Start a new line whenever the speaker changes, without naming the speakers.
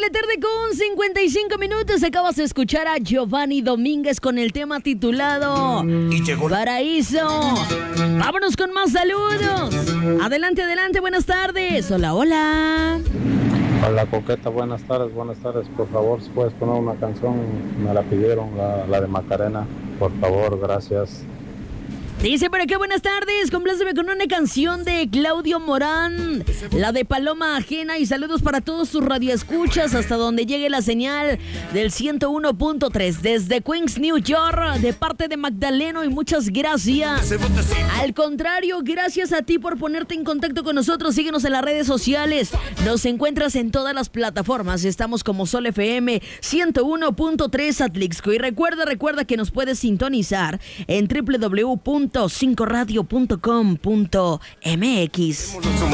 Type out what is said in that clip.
la tarde con 55 minutos. Acabas de escuchar a Giovanni Domínguez con el tema titulado Paraíso. Vámonos con más saludos. Adelante, adelante, buenas tardes. Hola, hola.
Hola, Coqueta, buenas tardes. Por favor, si puedes poner una canción, me la pidieron, la de Macarena. Por favor, gracias.
Dice por acá, buenas tardes, compláceme con una canción de Claudio Morán, la de Paloma Ajena, y saludos para todos sus radioescuchas hasta donde llegue la señal del 101.3 desde Queens, New York, de parte de Magdaleno, y muchas gracias. Al contrario, gracias a ti por ponerte en contacto con nosotros. Síguenos en las redes sociales, nos encuentras en todas las plataformas, estamos como Sol FM 101.3 Atlixco, y recuerda que nos puedes sintonizar en www.5radio.com.mx.